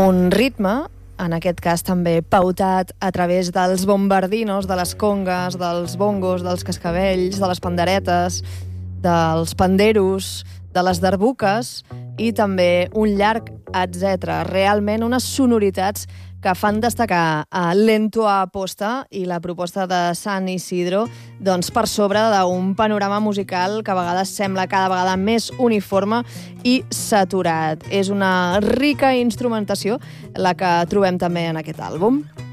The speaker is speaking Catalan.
un ritme, en aquest cas també pautat a través dels bombardinos, de les congues, dels bongos, dels cascavells, de les panderetes, dels panderos, de les darbuques i també un llarg etc. Realment unes sonoritats que fan destacar l'Ento a Aposta i la proposta de San Isidro doncs per sobre d'un panorama musical que a vegades sembla cada vegada més uniforme i saturat. És una rica instrumentació la que trobem també en aquest àlbum.